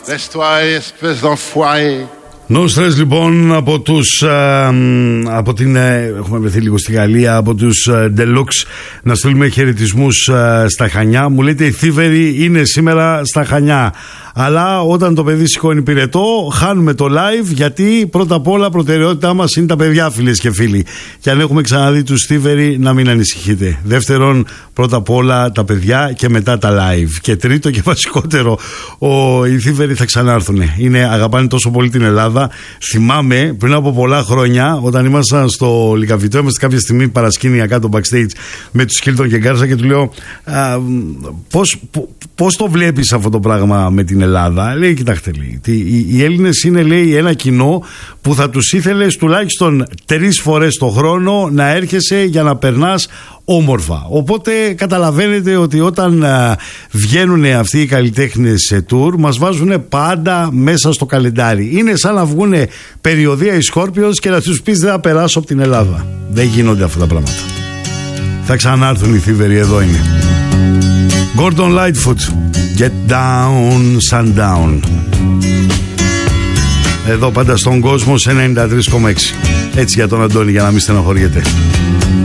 Laisse-toi, espèce d'enfoiré. No stress λοιπόν από την έχουμε βρεθεί λίγο στη Γαλλία, από τους Deluxe, να στείλουμε χαιρετισμούς στα Χανιά. Μου λέτε οι θύβεροι είναι σήμερα στα Χανιά, αλλά όταν το παιδί σηκώνει πυρετό χάνουμε το live, γιατί πρώτα απ' όλα προτεραιότητά μας είναι τα παιδιά, φίλες και φίλοι, και αν έχουμε ξαναδεί τους θύβεροι να μην ανησυχείτε. Δεύτερον, πρώτα απ' όλα τα παιδιά και μετά τα live, και τρίτο και βασικότερο, οι θύβεροι θα ξανάρθουν. Αγαπάνε τόσο πολύ την Ελλάδα. Θυμάμαι πριν από πολλά χρόνια, όταν ήμασταν στο Λικαβιτό, είμαστε κάποια στιγμή παρασκήνια κάτω backstage με τους Χίλτον και Γκάρσα, και του λέω πώς το βλέπεις αυτό το πράγμα με την Ελλάδα? Λέει, κοιτάξτε, οι Έλληνες είναι, λέει, ένα κοινό που θα τους ήθελες τουλάχιστον 3 φορές το χρόνο να έρχεσαι για να περνάς όμορφα. Οπότε καταλαβαίνετε ότι όταν βγαίνουν αυτοί οι καλλιτέχνες σε tour, μας βάζουν πάντα μέσα στο καλεντάρι. Είναι σαν να βγουν περιοδεία οι Σκόρπιος και να τους πεις δεν θα περάσω από την Ελλάδα. Δεν γίνονται αυτά τα πράγματα. Θα ξανάρθουν οι θύβεροι, εδώ είναι. Gordon Lightfoot, Get Down, Sundown. Εδώ πάντα στον κόσμο σε 93,6. Έτσι για τον Αντώνη, για να μην στενοχωριέται.